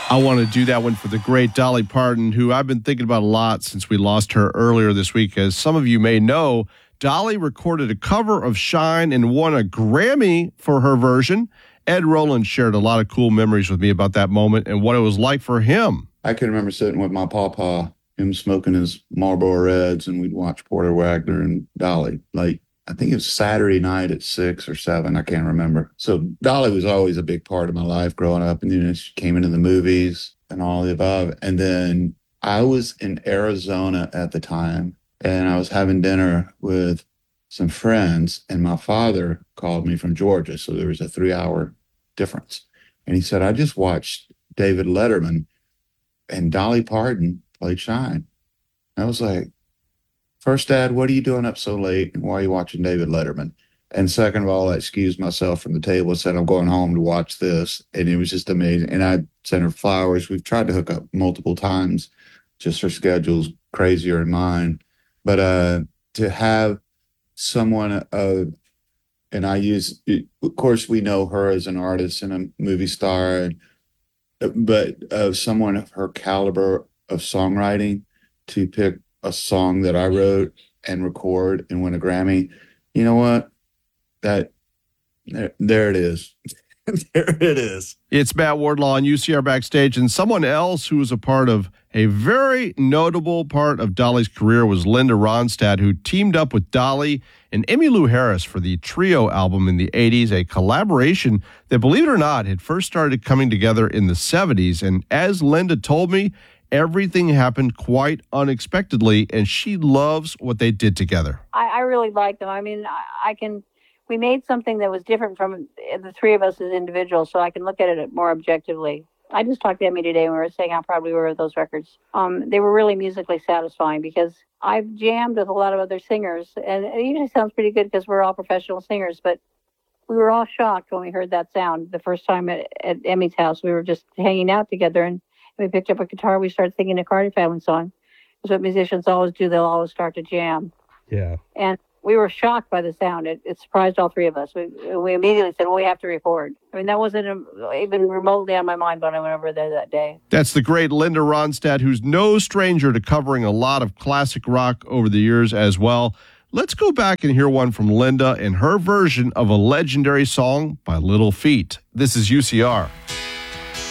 I want to do that one for the great Dolly Parton, who I've been thinking about a lot since we lost her earlier this week. As some of you may know, Dolly recorded a cover of Shine and won a Grammy for her version. Ed Roland shared a lot of cool memories with me about that moment and what it was like for him. I can remember sitting with my pawpaw, him smoking his Marlboro Reds, and we'd watch Porter Wagner and Dolly. Like, I think it was Saturday night at 6 or 7. I can't remember. So Dolly was always a big part of my life growing up. And, you know, she came into the movies and all the above. And then I was in Arizona at the time, and I was having dinner with some friends, and my father called me from Georgia. So there was a 3-hour difference. And he said, I just watched David Letterman and Dolly Parton played Shine. I was like, first, Dad, what are you doing up so late? And why are you watching David Letterman? And second of all, I excused myself from the table and said, I'm going home to watch this. And it was just amazing. And I sent her flowers. We've tried to hook up multiple times, just her schedule's crazier than mine. But to have someone, and I use, of course, we know her as an artist and a movie star, but someone of her caliber of songwriting to pick a song that I wrote and record and win a Grammy. You know what? There it is. There it is. It's Matt Wardlaw on UCR Backstage, and someone else who was a part of a very notable part of Dolly's career was Linda Ronstadt, who teamed up with Dolly and Emmylou Harris for the Trio album in the 80s, a collaboration that, believe it or not, had first started coming together in the 70s. And as Linda told me, everything happened quite unexpectedly, and she loves what they did together. I really like them. I mean, we made something that was different from the three of us as individuals, so I can look at it more objectively. I just talked to Emmy today and we were saying how proud we were of those records. They were really musically satisfying because I've jammed with a lot of other singers, and it usually sounds pretty good because we're all professional singers, but we were all shocked when we heard that sound the first time at Emmy's house. We were just hanging out together, and we picked up a guitar. We started singing a Carter Family song. That's what musicians always do. They'll always start to jam. Yeah. And we were shocked by the sound. It surprised all three of us. We immediately said, well, we have to record. I mean, that wasn't even remotely on my mind when I went over there that day. That's the great Linda Ronstadt, who's no stranger to covering a lot of classic rock over the years as well. Let's go back and hear one from Linda in her version of a legendary song by Little Feat. This is UCR.